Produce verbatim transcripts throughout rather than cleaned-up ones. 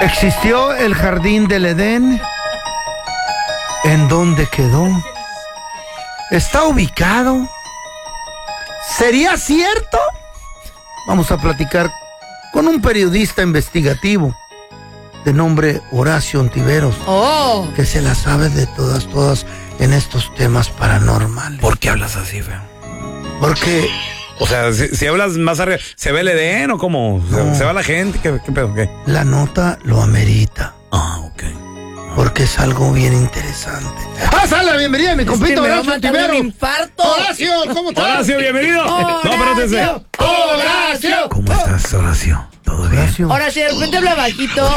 ¿Existió el jardín del Edén? ¿En dónde quedó? ¿Está ubicado? ¿Sería cierto? Vamos a platicar con un periodista investigativo de nombre Horacio Ontiveros, oh. que se la sabe de todas, todas en estos temas paranormales. ¿Por qué hablas así, feo? Porque... O sea, si, si hablas más arriba, ¿se ve el Edén o cómo? ¿Se, No. ¿Se va la gente? ¿Qué, qué pedo? ¿Qué? la nota lo amerita. Ah, ok. Porque es algo bien interesante. ¡Ah, sale! Bienvenida, mi compito Horacio Ontiveros. Un infarto. Horacio, ¿cómo estás? Horacio, bienvenido. Horacio. No, pero desde... Horacio. ¿Cómo estás, Horacio? ¿Todo bien? Horacio. Ahora, si de repente habla bajito,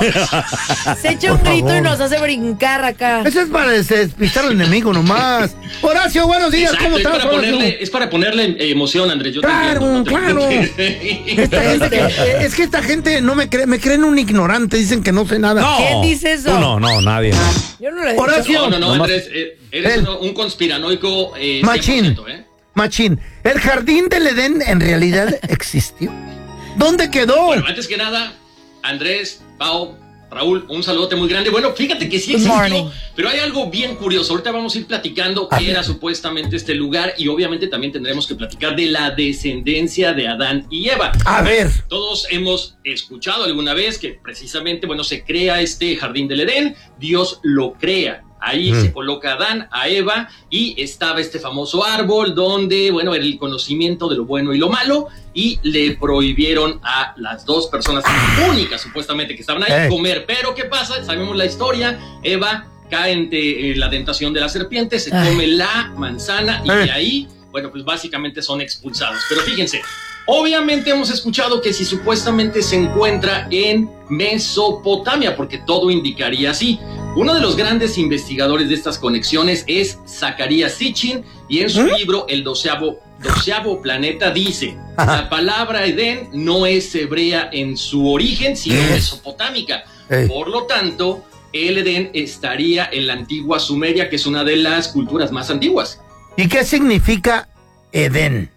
se echa un Por grito favor. y nos hace brincar acá. Eso es para despistar al enemigo nomás. Horacio, buenos días. Exacto, ¿Cómo es estás, para Horacio? ponerle, es para ponerle eh, emoción, Andrés. Yo te Claro, entiendo, no te claro. preocupes. Esta gente que- eh, es que esta gente no me cree, me creen un ignorante, dicen que no sé nada. No. ¿Quién dice eso? Tú no, no, nadie. Yo no lo he dicho. Horacio. No, no, no, Nomás- Andrés, eh, eres Él. uno- un conspiranoico eh, Machín. cien por ciento, ¿eh? Machín, ¿el jardín del Edén en realidad existió? ¿Dónde quedó? Bueno, antes que nada, Andrés, Pau, Raúl, un saludote muy grande. Bueno, fíjate que sí Good existió, morning. pero hay algo bien curioso. Ahorita vamos a ir platicando A qué ver. era supuestamente este lugar y obviamente también tendremos que platicar de la descendencia de Adán y Eva. A ver. Todos hemos escuchado alguna vez que precisamente, bueno, se crea este jardín del Edén, Dios lo crea. Ahí Mm. se coloca a Adán, a Eva, y estaba este famoso árbol donde, bueno, era el conocimiento de lo bueno y lo malo, y le prohibieron a las dos personas únicas, supuestamente, que estaban ahí, Eh. comer. Pero, ¿qué pasa? Sabemos la historia. Eva cae ante eh, la tentación de la serpiente, se Ay. come la manzana, y Eh. de ahí, bueno, pues básicamente son expulsados. Pero fíjense, obviamente hemos escuchado que si supuestamente se encuentra en Mesopotamia, porque todo indicaría así. Uno de los grandes investigadores de estas conexiones es Zacarías Sitchin, y en su ¿Mm? libro El doceavo, doceavo planeta dice: Ajá. la palabra Edén no es hebrea en su origen, sino ¿Qué? mesopotámica. Ey. Por lo tanto, el Edén estaría en la antigua Sumeria, que es una de las culturas más antiguas. ¿Y qué significa Edén?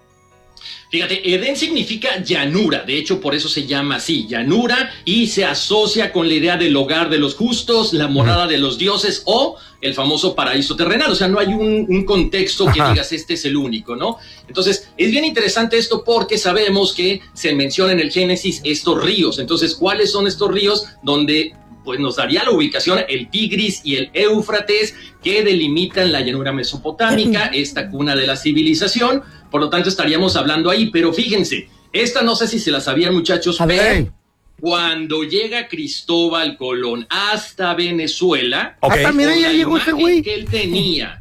Fíjate, Edén significa llanura, de hecho por eso se llama así, llanura, y se asocia con la idea del hogar de los justos, la morada de los dioses o el famoso paraíso terrenal. O sea, no hay un, un contexto que Ajá. digas este es el único, ¿no? Entonces, es bien interesante esto porque sabemos que se menciona en el Génesis estos ríos. Entonces, ¿cuáles son estos ríos donde pues nos daría la ubicación el Tigris y el Éufrates, que delimitan la llanura mesopotámica, esta cuna de la civilización? Por lo tanto, estaríamos hablando ahí. Pero fíjense, esta no sé si se la sabían, muchachos, A ver. pero Ey. cuando llega Cristóbal Colón hasta Venezuela, Ok. Ah, también con ya la llegó ese imagen güey. que él tenía,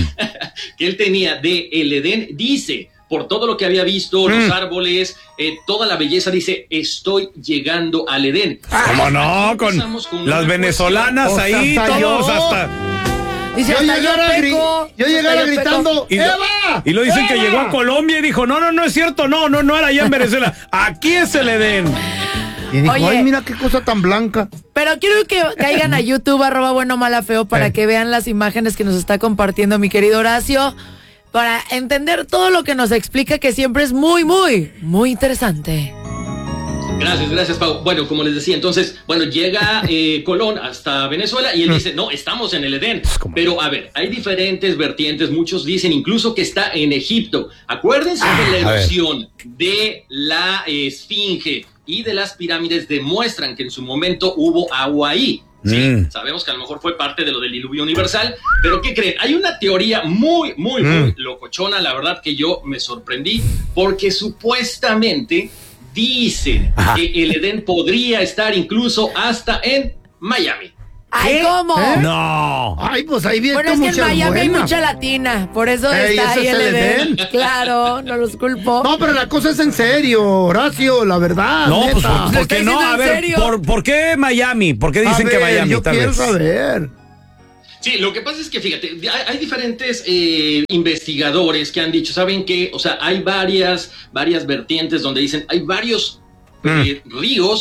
que él tenía de el Edén, dice, por todo lo que había visto, los Mm. árboles, eh, toda la belleza, dice, estoy llegando al Edén. ¿Cómo no? Con Empezamos con las una venezolanas cuestión. ahí, O sea, hasta todos yo. hasta... Dice, Yo hasta llegara, gri- peco. yo Hasta llegara yo peco. gritando, Y, lo- ¡Eva! y lo dicen que ¡Eva! llegó a Colombia y dijo, no, no, no es cierto, no, no, no era allá en Venezuela, aquí es el Edén. Y dijo, Oye. ay, mira qué cosa tan blanca. Pero quiero que caigan a YouTube, arroba bueno, mala, feo, para Eh. que vean las imágenes que nos está compartiendo mi querido Horacio, para entender todo lo que nos explica, que siempre es muy, muy, muy interesante. Gracias, gracias, Pau. Bueno, como les decía, entonces, bueno, llega eh, Colón hasta Venezuela y él dice, no, estamos en el Edén. como- Pero, a ver, hay diferentes vertientes. Muchos dicen incluso que está en Egipto. Acuérdense de la a ver. erupción de la Esfinge y de las pirámides, demuestran que en su momento hubo agua ahí. Sí, Mm. sabemos que a lo mejor fue parte de lo del diluvio universal, pero ¿qué creen? Hay una teoría muy, muy, muy locochona, la verdad que yo me sorprendí, porque supuestamente dicen Ajá. que el Edén podría estar incluso hasta en Miami. Ay, ¿Qué? ¿cómo? ¿Eh? No. Ay, pues ahí viene Bueno, es que en muchas Miami hay buenas. mucha latina, por eso Ey, está ese ahí es el el Edén. Edén. Claro, no los culpo. No, pero la cosa es en serio, Horacio, la verdad. No, pues, neta. ¿por ¿Le qué está no? diciendo A en ver, serio? ¿por, por qué Miami? ¿Por qué dicen A que ver, Miami, yo tal quiero vez? saber. Sí, lo que pasa es que, fíjate, hay, hay diferentes eh, investigadores que han dicho, ¿saben qué? O sea, hay varias, varias vertientes donde dicen, hay varios eh, ríos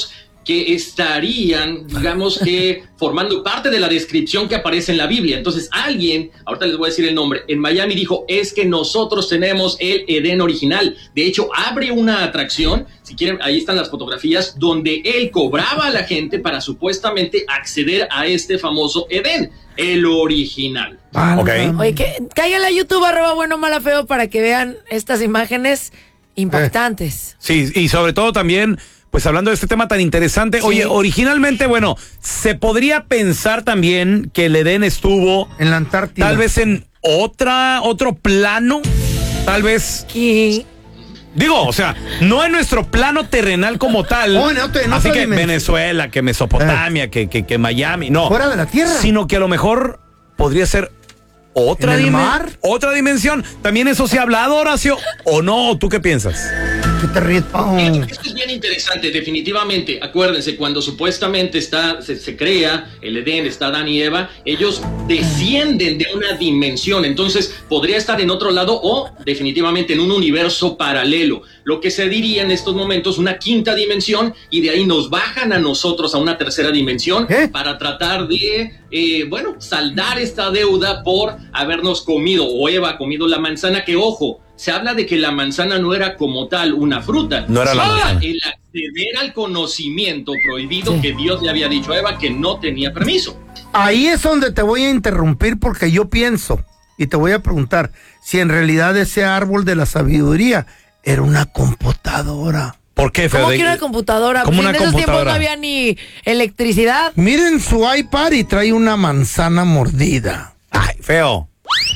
que estarían, digamos que, formando parte de la descripción que aparece en la Biblia. Entonces, alguien, ahorita les voy a decir el nombre, en Miami dijo, es que nosotros tenemos el Edén original. De hecho, abre una atracción, si quieren, ahí están las fotografías, donde él cobraba a la gente para supuestamente acceder a este famoso Edén, el original. Ah, ok. Oye, que caigan a YouTube, arroba bueno, mala, feo, para que vean estas imágenes impactantes. Sí, y sobre todo también, pues hablando de este tema tan interesante, Sí. oye, originalmente, bueno, se podría pensar también que el Edén estuvo En la Antártida. tal vez en otra, otro plano, tal vez, ¿Qué? digo, o sea, no en nuestro plano terrenal como tal, Oh, en otro- en así otra que dimensión. Venezuela, que Mesopotamia, que, que, que Miami, no. Fuera de la Tierra. Sino que a lo mejor podría ser otra, ¿En el dimen- mar? otra dimensión. También eso se ha hablado, Horacio, ¿o no? ¿Tú qué piensas? ¿Qué te ríes, Pau? Esto es bien interesante, definitivamente. Acuérdense, cuando supuestamente está, se, se crea el Edén, está Adán y Eva, ellos descienden de una dimensión. Entonces, podría estar en otro lado o definitivamente en un universo paralelo. Lo que se diría en estos momentos una quinta dimensión, y de ahí nos bajan a nosotros a una tercera dimensión ¿Eh? para tratar de, eh, bueno, saldar esta deuda por habernos comido, o Eva comido la manzana, que ojo, se habla de que la manzana no era como tal una fruta. No era la sino manzana. el acceder al conocimiento prohibido Sí. que Dios le había dicho a Eva que no tenía permiso. Ahí es donde te voy a interrumpir porque yo pienso y te voy a preguntar si en realidad ese árbol de la sabiduría era una computadora. ¿Por qué, Feo? ¿Cómo De- que una computadora? ¿Cómo Pues una en esos tiempos computadora? no había ni electricidad. Miren su iPad y trae una manzana mordida. Ay, Feo.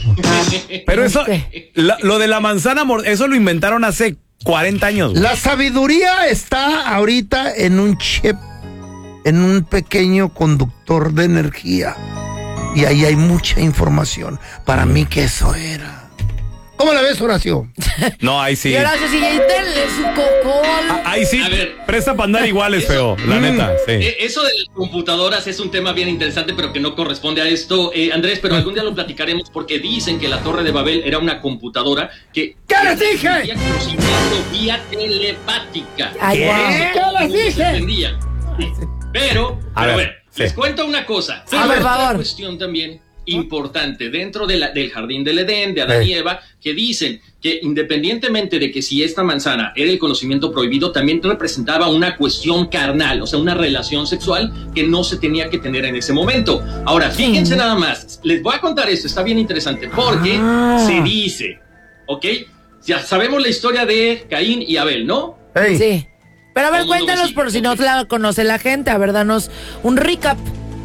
Pero eso, Sí. la- lo de la manzana, mor- eso lo inventaron hace cuarenta años. güey. La sabiduría está ahorita en un chip, en un pequeño conductor de energía. Y ahí hay mucha información. Para mí que eso era. ¿Cómo la ves, Horacio? No, ahí sí. Y ahora sí, denle su cocol. Ah, Ahí sí, A ver. presta para andar iguales, Eso- Feo, la Mm. neta, sí. Eh, Eso de las computadoras es un tema bien interesante, pero que no corresponde a esto, eh, Andrés, pero algún día lo platicaremos porque dicen que la Torre de Babel era una computadora que... ¿Qué les dije? transmitía conocimiento vía telepática. Ay, ¿Qué? guau. ¿Qué les No se dije? entendía. Sí. Pero, A pero ver, bueno, sí. les cuento una cosa. Sí, Hay por otra favor. cuestión también importante dentro de la, del jardín del Edén, de Adán Ey. y Eva, que dicen que independientemente de que si esta manzana era el conocimiento prohibido, también representaba una cuestión carnal, o sea, una relación sexual que no se tenía que tener en ese momento. Ahora, fíjense nada más, les voy a contar esto, está bien interesante, porque Ah. se dice, ¿ok? Ya sabemos la historia de Caín y Abel, ¿no? Ey, Sí. Pero a ver, Todo mundo cuéntanos me por si sigue, no ok. la conoce la gente. A ver, danos un recap.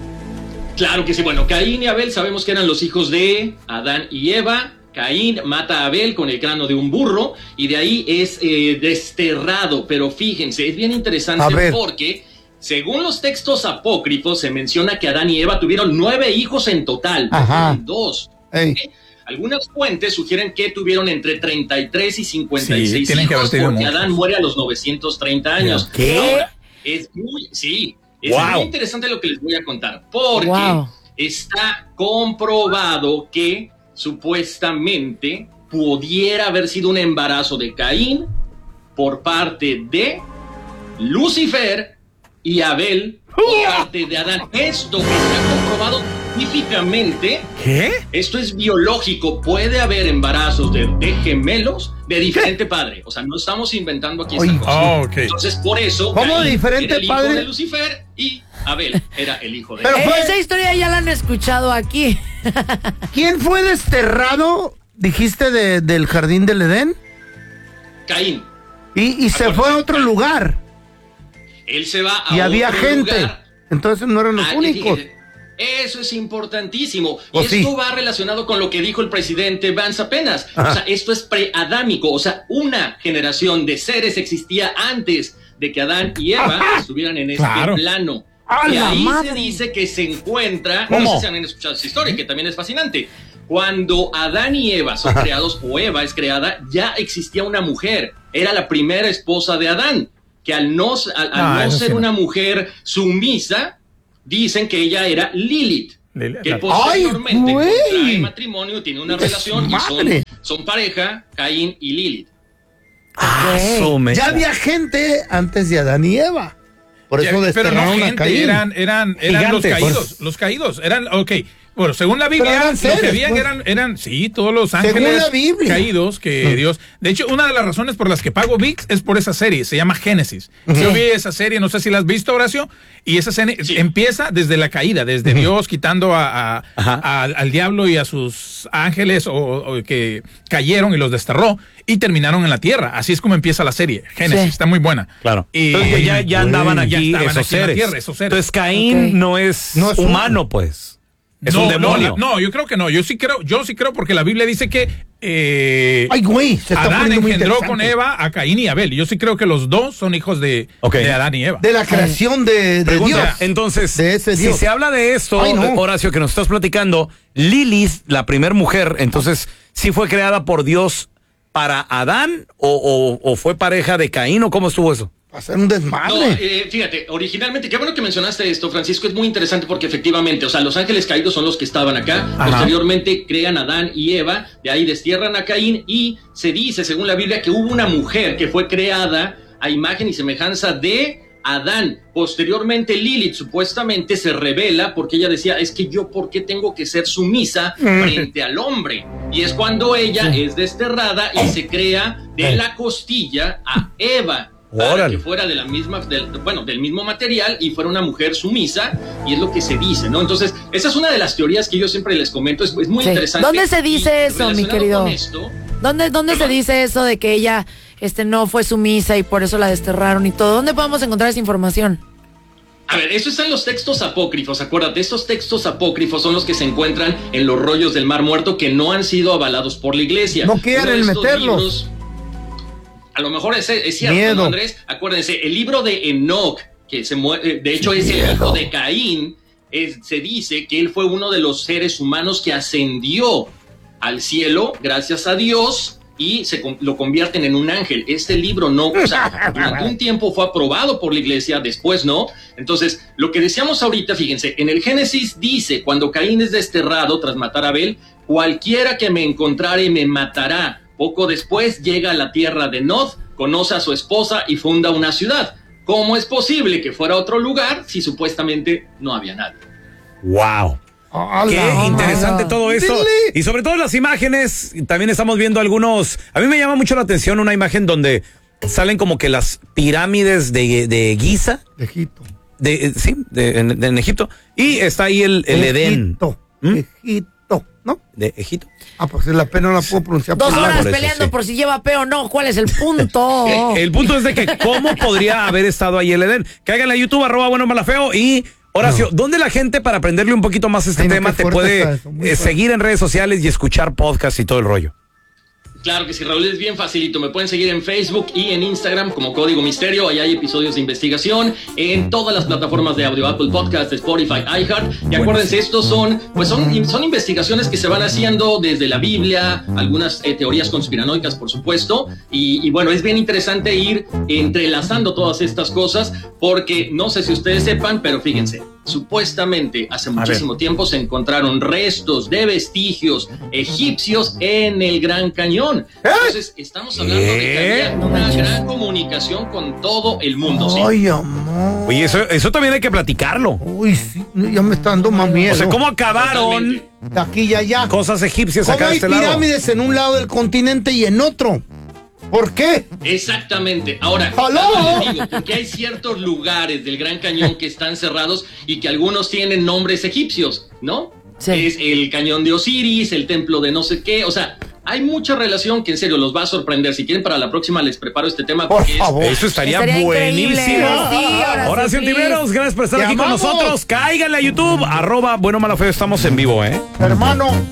Claro que sí. Bueno, Caín y Abel sabemos que eran los hijos de Adán y Eva. Caín mata a Abel con el cráneo de un burro y de ahí es eh, desterrado. Pero fíjense, es bien A interesante ver. porque según los textos apócrifos se menciona que Adán y Eva tuvieron nueve hijos en total. no Ajá. fueron dos. ey. Algunas fuentes sugieren que tuvieron entre treinta y tres y cincuenta y seis Sí, tienen que haber hijos tenido porque muchos. Adán muere a los novecientos treinta años. ¿Qué? Ahora, es muy, sí, es Wow. muy interesante lo que les voy a contar porque Wow. está comprobado que supuestamente pudiera haber sido un embarazo de Caín por parte de Lucifer y Abel por parte de Adán. Esto está comprobado científicamente. ¿Qué? Esto es biológico. Puede haber embarazos de, de gemelos de diferente padre. O sea, no estamos inventando aquí esta Oye, cosa. Oh, ok. Entonces, por eso. ¿Cómo Caín diferente era el hijo padre? de Lucifer y Abel era el hijo de Pero Eh, fue- esa historia ya la han escuchado aquí. ¿Quién fue desterrado, dijiste, de- del jardín del Edén? Caín. Y, y se fue a otro lugar. Él se va a Y había otro gente. lugar. Entonces no eran los Ah, únicos. fíjate, eso es importantísimo. Y Pues esto sí. va relacionado con lo que dijo el presidente Vance apenas. Ajá. O sea, esto es preadámico. O sea, una generación de seres existía antes de que Adán y Eva estuvieran en este Claro. plano. ¡A Y la ahí madre! se dice que se encuentra, ¿Cómo? no sé si han escuchado esa historia, que también es fascinante. Cuando Adán y Eva son creados, o Eva es creada, ya existía una mujer. Era la primera esposa de Adán, que al no, al, al Ah, no eso ser sí no. una mujer sumisa, dicen que ella era Lilith. Lilith, Que la- posteriormente ¡Ay, güey! contrae matrimonio, tiene una ¡Qué relación y son, madre! son pareja, Caín y Lilith. Ah, Ok. su mecha. Ya había gente antes de Adán y Eva. Por eso Ya, pero desterraron no a gente, Caín. eran, eran, eran los Gigantes. caídos, los caídos, eran, ok. Bueno, según la Biblia, Pero eran lo seres, que habían pues. eran, eran, sí, todos los Según ángeles la Biblia. caídos que Dios. De hecho, una de las razones por las que pago V I X es por esa serie, se llama Génesis. Yo vi esa serie, no sé si la has visto, Horacio, y esa serie Sí. empieza desde la caída, desde Dios quitando a, a- Ajá. a- al diablo y a sus ángeles o, o que cayeron y los desterró y terminaron en la tierra. Así es como empieza la serie. Génesis, Sí. está muy buena. Claro. Y Entonces ya, ya andaban ya aquí estaban esos aquí en la seres. tierra, esos seres. Entonces Caín Ok. no es, No es humano, pues. Es no, un demonio. No, no, yo creo que no. Yo sí creo, yo sí creo porque la Biblia dice que eh, Ay, güey, se está Adán poniendo muy engendró interesante. con Eva a Caín y Abel. Y yo sí creo que los dos son hijos de, Ok. de Adán y Eva. De la creación de, de Pregunta, Dios. entonces, De ese si Dios. se habla de esto, Ay, no. Horacio, que nos estás platicando, Lilith, la primer mujer, entonces, ¿sí fue creada por Dios para Adán o, o- o fue pareja de Caín o cómo estuvo eso? Va a ser un No, desmadre. eh, fíjate, originalmente, qué bueno que mencionaste esto, Francisco, es muy interesante porque efectivamente, o sea, los ángeles caídos son los que estaban acá, Ajá. posteriormente crean a Adán y Eva, de ahí destierran a Caín y se dice, según la Biblia, que hubo una mujer que fue creada a imagen y semejanza de Adán. Posteriormente Lilith supuestamente se revela porque ella decía, es que yo por qué tengo que ser sumisa frente al hombre. Y es cuando ella es desterrada y se crea de la costilla a Eva. Para Órale. que fuera de la misma, del, bueno, del mismo material y fuera una mujer sumisa, y es lo que se dice, ¿no? Entonces, esa es una de las teorías que yo siempre les comento, es, es muy Sí. interesante. ¿Dónde se dice Y eso, mi relacionado querido? con esto, ¿Dónde, dónde se Perdón. dice eso de que ella este, no fue sumisa y por eso la desterraron y todo? ¿Dónde podemos encontrar esa información? a ver, eso está en los textos apócrifos, acuérdate, estos textos apócrifos son los que se encuentran en los rollos del Mar Muerto que no han sido avalados por la iglesia. No quieren Uno de estos meterlos. libros, a lo mejor es, es cierto, Miedo. ¿no, Andrés? Acuérdense, el libro de Enoch, que se muere, de hecho es el hijo de Caín, es- se dice que él fue uno de los seres humanos que ascendió al cielo gracias a Dios y se con- lo convierten en un ángel. Este libro no, o sea, durante un tiempo fue aprobado por la iglesia, después no. Entonces, lo que decíamos ahorita, fíjense, en el Génesis dice, cuando Caín es desterrado tras matar a Abel, cualquiera que me encontrare me matará. Poco después llega a la tierra de Nod, conoce a su esposa y funda una ciudad. ¿Cómo es posible que fuera a otro lugar si supuestamente no había nadie? ¡Wow! ¡Hala! Qué interesante todo esto. Dile. Y sobre todo las imágenes, también estamos viendo algunos. A mí me llama mucho la atención una imagen donde salen como que las pirámides de, de Giza, De Egipto. de, eh, sí, de, en, de- en Egipto. Y está ahí el, el Edén Egipto. ¿Mm? Egipto. ¿No? de Egipto. Ah, pues la pena no la puedo pronunciar. Dos por Ah, horas por eso, peleando sí. por si lleva pe o no. ¿Cuál es el punto? El punto es de que cómo podría haber estado ahí el Edén. Cáiganle a YouTube, arroba bueno malafeo y Horacio, ¿dónde la gente para aprenderle un poquito más este Ay, no, tema qué te fuerte puede está eso, muy eh, fuerte. seguir en redes sociales y escuchar podcasts y todo el rollo? Claro que sí, Raúl, es bien facilito. Me pueden seguir en Facebook y en Instagram como Código Misterio. Ahí hay episodios de investigación en todas las plataformas de audio, Apple Podcast, Spotify, iHeart. Y acuérdense, estos son, pues son, son investigaciones que se van haciendo desde la Biblia, algunas eh, teorías conspiranoicas, por supuesto. Y, y bueno, es bien interesante ir entrelazando todas estas cosas porque no sé si ustedes sepan, pero fíjense, supuestamente hace muchísimo tiempo se encontraron restos de vestigios egipcios en el Gran Cañón. Entonces, estamos hablando de que ¿Qué? había una gran comunicación con todo el mundo. ¿sí? Ay, amor. Oye, eso, eso también hay que platicarlo. Uy, sí, ya me está dando más miedo. O sea, ¿cómo acabaron Totalmente. De aquí y allá. cosas egipcias ¿Cómo acá de hay este lado? pirámides en un lado del continente y en otro? ¿Por qué? Exactamente. Ahora, ¡Aló! algo les digo, porque hay ciertos lugares del Gran Cañón que están cerrados y que algunos tienen nombres egipcios, ¿no? Sí. Es el Cañón de Osiris, el templo de no sé qué, o sea, hay mucha relación que en serio los va a sorprender. Si quieren, para la próxima les preparo este tema. Por porque es- favor. Eso estaría, Estaría buenísimo. increíble. Sí, Horacio, Horacio sí. Tiveros, gracias por estar Te aquí amamos. con nosotros. Cáiganle a YouTube, arroba bueno malafeo, estamos en vivo, ¿eh? Hermano,